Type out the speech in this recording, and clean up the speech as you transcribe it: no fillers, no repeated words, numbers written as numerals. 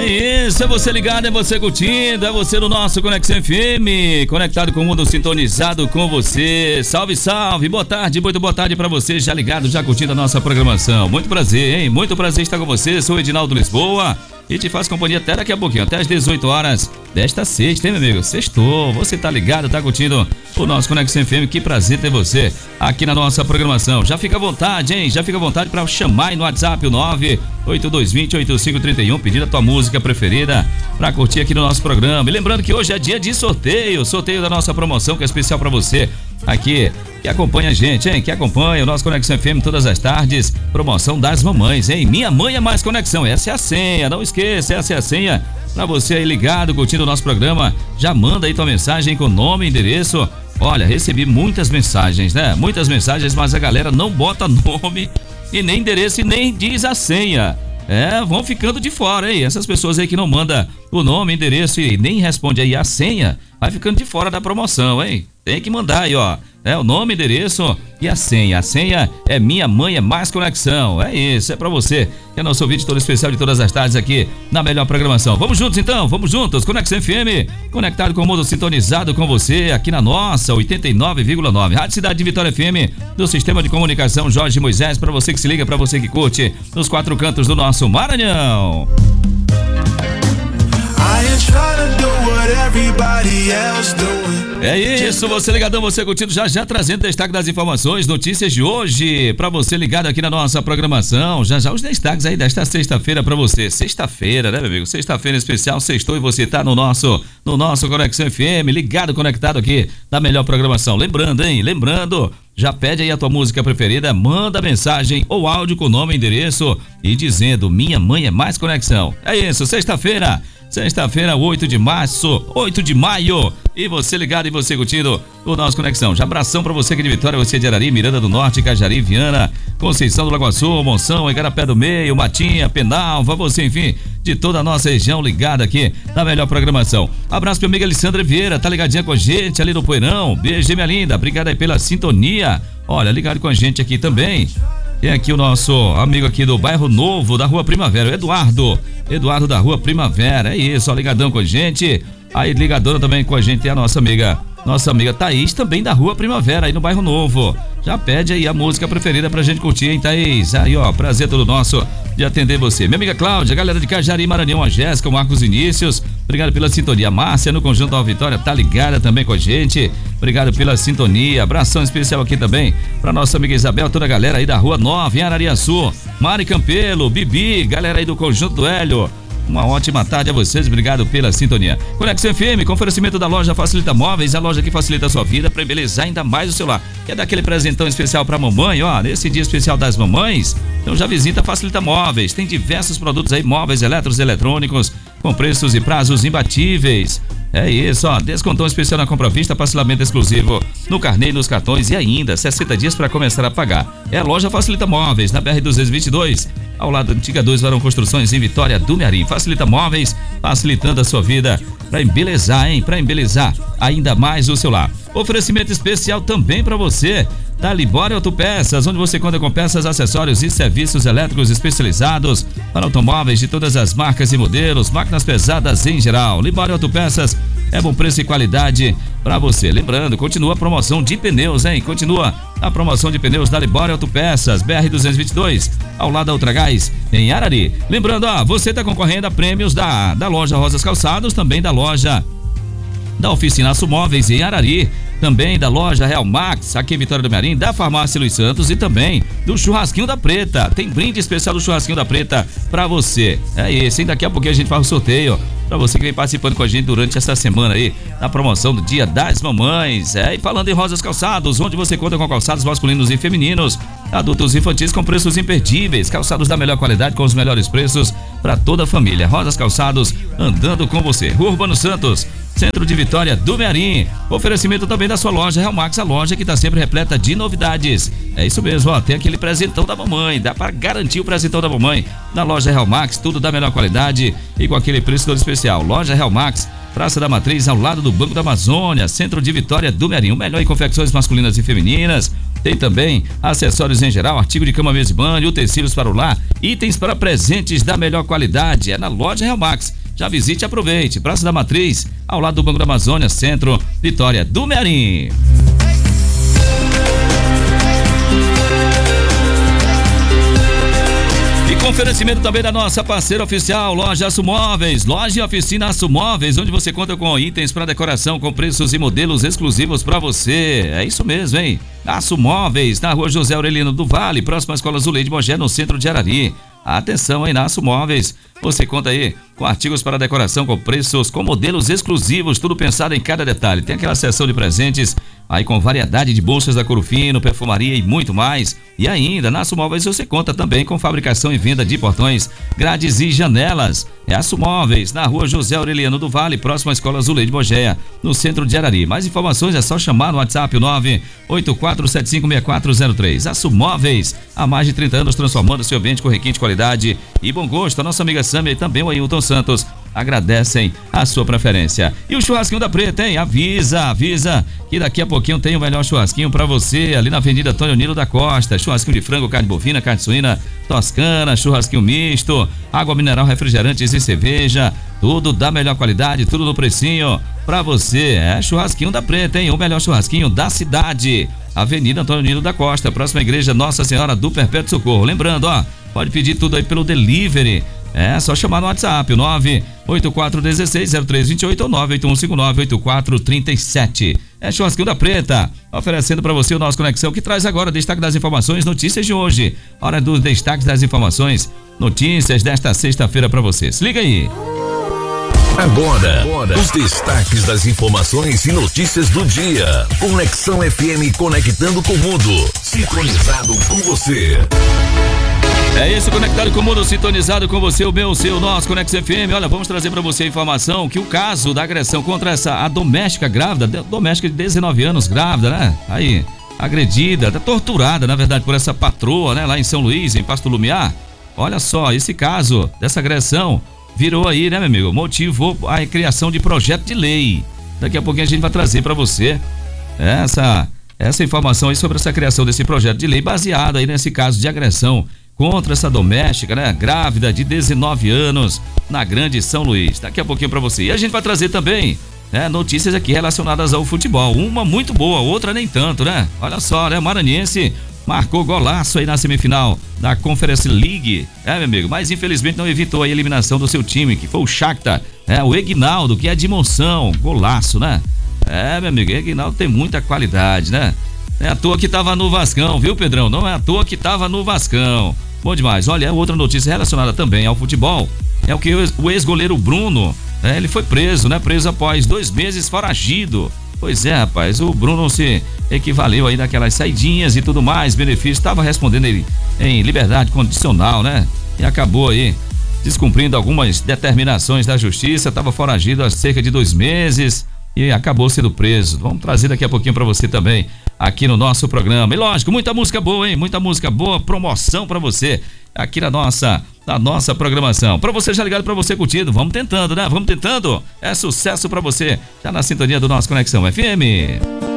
É isso, é você ligado, é você curtindo, é você no nosso Conexão FM, conectado com o mundo, sintonizado com você. Salve, salve, boa tarde, muito boa tarde pra você, já ligado, já curtindo a nossa programação. Muito prazer, hein? Muito prazer estar com você, sou o Edinaldo Lisboa e te faço companhia até daqui a pouquinho, até às 18 horas desta sexta, hein, meu amigo? Sextou, você tá ligado, tá curtindo o nosso Conexão FM, que prazer ter você aqui na nossa programação. Já fica à vontade, hein? Já fica à vontade pra chamar aí no WhatsApp, o 98220-8531, pedindo a tua música preferida pra curtir aqui no nosso programa. E lembrando que hoje é dia de sorteio da nossa promoção, que é especial pra você aqui, que acompanha a gente, hein? Que acompanha o nosso Conexão FM todas as tardes. Promoção das mamães, hein? Minha Mãe é Mais Conexão. Essa é a senha, não esqueça, essa é a senha pra você aí ligado, curtindo o nosso programa. Já manda aí tua mensagem com nome e endereço. Olha, recebi muitas mensagens, né? Muitas mensagens, mas a galera não bota nome e nem endereço e nem diz a senha. Vão ficando de fora, hein? Essas pessoas aí que não mandam o nome, endereço e nem responde aí a senha, vai ficando de fora da promoção, hein? Tem que mandar aí, ó. O nome, endereço e a senha. A senha é Minha Mãe é Mais Conexão. É isso, é pra você, que é nosso vídeo todo especial de todas as tardes aqui na melhor programação. Vamos juntos então, vamos juntos. Conexão FM, conectado com o mundo, sintonizado com você aqui na nossa 89,9. Rádio Cidade de Vitória FM, do Sistema de Comunicação Jorge Moisés, pra você que se liga, pra você que curte, nos quatro cantos do nosso Maranhão. É isso, você ligadão, você curtindo, já trazendo destaque das informações, notícias de hoje, pra você ligado aqui na nossa programação. Já os destaques aí desta sexta-feira pra você. Sexta-feira, né, meu amigo? Sexta-feira especial, sextou e você tá no nosso Conexão FM, ligado, conectado aqui na melhor programação. Lembrando, hein? Já pede aí a tua música preferida, manda mensagem ou áudio com nome e endereço e dizendo Minha Mãe é Mais Conexão. É isso, sexta-feira, 8 de maio, e você ligado e você curtindo o nosso Conexão. Já abração pra você aqui de Vitória, você de Arari, Miranda do Norte, Cajari, Viana, Conceição do Lagoa Sul, Monção, Igarapé do Meio, Matinha, Penalva, você, enfim, de toda a nossa região ligada aqui na melhor programação. Abraço pra minha amiga Alessandra Vieira, tá ligadinha com a gente ali no Poeirão. Beijo, minha linda, obrigado aí pela sintonia. Olha, ligado com a gente aqui também. Tem aqui o nosso amigo aqui do Bairro Novo, da Rua Primavera, o Eduardo da Rua Primavera, é isso, ó, ligadão com a gente. Aí ligadona também com a gente é a nossa amiga Thaís, também da Rua Primavera, aí no Bairro Novo. Já pede aí a música preferida pra gente curtir, hein, Thaís? Aí, ó, prazer todo nosso de atender você. Minha amiga Cláudia, galera de Cajari, Maranhão, a Jéssica, o Marcos Vinícius, obrigado pela sintonia. Márcia, no Conjunto da Vitória, tá ligada também com a gente. Obrigado pela sintonia. Abração especial aqui também pra nossa amiga Isabel, toda a galera aí da Rua 9, em Arariaçu. Mari Campelo, Bibi, galera aí do Conjunto do Hélio. Uma ótima tarde a vocês, obrigado pela sintonia. Conexão FM, com oferecimento da loja Facilita Móveis, a loja que facilita a sua vida para embelezar ainda mais o celular. Quer dar aquele presentão especial pra mamãe, ó, nesse dia especial das mamães? Então já visita Facilita Móveis, tem diversos produtos aí, móveis, eletrônicos, com preços e prazos imbatíveis. É isso, ó, descontão especial na compra à vista, parcelamento exclusivo no carnê e nos cartões e ainda 60 dias para começar a pagar. É a loja Facilita Móveis, na BR-222, ao lado da Antiga 2 Varão Construções, em Vitória do Mearim. Facilita Móveis, facilitando a sua vida para embelezar, hein? Para embelezar ainda mais o seu lar. Oferecimento especial também para você da Libório Autopeças, onde você conta com peças, acessórios e serviços elétricos especializados para automóveis de todas as marcas e modelos, máquinas pesadas em geral. Libório Autopeças é bom preço e qualidade para você. Lembrando, continua a promoção de pneus, hein? Continua a promoção de pneus da Libório Autopeças, BR-222, ao lado da Ultragás, em Arari. Lembrando, ó, você está concorrendo a prêmios da loja Rosas Calçados, também da loja da Oficina Aço Móveis em Arari, também da loja Real Max, aqui em Vitória do Mearim, da Farmácia Luiz Santos e também do Churrasquinho da Preta. Tem brinde especial do Churrasquinho da Preta pra você. É esse, hein? Daqui a pouquinho a gente faz o sorteio pra você que vem participando com a gente durante essa semana aí, na promoção do Dia das Mamães. E falando em Rosas Calçados, onde você conta com calçados masculinos e femininos, adultos e infantis com preços imperdíveis, calçados da melhor qualidade com os melhores preços para toda a família. Rosas Calçados, andando com você. Rua Urbano Santos, centro de Vitória do Mearim. Oferecimento também da sua loja Real Max, a loja que está sempre repleta de novidades. É isso mesmo, ó, tem aquele presentão da mamãe, dá para garantir o presentão da mamãe na loja Real Max, tudo da melhor qualidade e com aquele preço todo especial. Loja Real Max, Praça da Matriz, ao lado do Banco da Amazônia, centro de Vitória do Mearim. O melhor em confecções masculinas e femininas, Tem também acessórios em geral, artigo de cama, mesa e banho, utensílios para o lar, itens para presentes da melhor qualidade. É na loja Real Max. Já visite e aproveite. Praça da Matriz, ao lado do Banco da Amazônia, Centro, Vitória do Mearim. Com oferecimento também da nossa parceira oficial, Loja Aço Móveis, loja e oficina Aço Móveis, onde você conta com itens para decoração com preços e modelos exclusivos para você. É isso mesmo, hein? Aço Móveis, na rua José Aureliano do Vale, próxima à Escola Zuleide Mogé, no centro de Arari. Atenção aí na Aço Móveis, você conta aí com artigos para decoração com preços, com modelos exclusivos, tudo pensado em cada detalhe. Tem aquela seção de presentes aí com variedade de bolsas da Couro Fino, perfumaria e muito mais. E ainda, na Aço Móveis você conta também com fabricação e venda de portões, grades e janelas. É Aço Móveis, na rua José Aureliano do Vale, próximo à Escola Zuleide Mogé, no centro de Arari. Mais informações é só chamar no WhatsApp 984756403. Aço Móveis, há mais de 30 anos transformando seu ambiente com requinte, qualidade e bom gosto. A nossa amiga Sâmia e também o Ailton Santos agradecem a sua preferência. E o churrasquinho da Preta, hein? Avisa que daqui a pouquinho tem o melhor churrasquinho pra você ali na Avenida Antônio Nilo da Costa. Churrasquinho de frango, carne bovina, carne suína, toscana, churrasquinho misto, água mineral, refrigerantes e cerveja, tudo da melhor qualidade, tudo no precinho pra você. É churrasquinho da Preta, hein? O melhor churrasquinho da cidade. Avenida Antônio Nilo da Costa, próxima à Igreja Nossa Senhora do Perpétuo Socorro. Lembrando, ó, pode pedir tudo aí pelo delivery. É só chamar no WhatsApp, 984160328 ou 981598437. É churrasquinho da Preta, oferecendo para você o nosso Conexão, que traz agora o destaque das informações, notícias de hoje. Hora dos destaques das informações, notícias desta sexta-feira para você. Se liga aí. Agora, os destaques das informações e notícias do dia. Conexão FM, conectando com o mundo. Sintonizado com você. É isso, conectado com o mundo, sintonizado com você, o meu, o seu, nosso Conexão FM. Olha, vamos trazer para você a informação que o caso da agressão contra a doméstica grávida, doméstica de 19 anos grávida, né? Aí, agredida, torturada, na verdade, por essa patroa, né? Lá em São Luís, em Pasto Lumiar. Olha só, esse caso dessa agressão virou aí, né, meu amigo? Motivou a criação de projeto de lei. Daqui a pouquinho a gente vai trazer para você essa informação aí sobre essa criação desse projeto de lei baseado aí nesse caso de agressão contra essa doméstica, né? Grávida de 19 anos na Grande São Luís. Daqui a pouquinho para você. E a gente vai trazer também, né, notícias aqui relacionadas ao futebol. Uma muito boa, outra nem tanto, né? Olha só, né? Maranhense marcou golaço aí na semifinal da Conference League, meu amigo, mas infelizmente não evitou a eliminação do seu time, que foi o Shakhtar, o Egnaldo, que é de Monção, golaço, né? Meu amigo, Egnaldo tem muita qualidade, né? Não é à toa que tava no Vascão, viu, Pedrão? Não é à toa que tava no Vascão. Bom demais. Olha, outra notícia relacionada também ao futebol é o que o ex-goleiro Bruno, ele foi preso, né? Preso após 2 meses foragido. Pois é, rapaz, o Bruno se equivaleu aí daquelas saidinhas e tudo mais, benefício, estava respondendo ele em liberdade condicional, né? E acabou aí descumprindo algumas determinações da justiça, estava foragido há cerca de 2 meses e acabou sendo preso. Vamos trazer daqui a pouquinho para você também aqui no nosso programa. E lógico, muita música boa, hein? Muita música boa, promoção para você aqui na nossa programação. Para você já ligado, para você curtido, vamos tentando, né? Vamos tentando. É sucesso para você. Já na sintonia do nosso Conexão FM.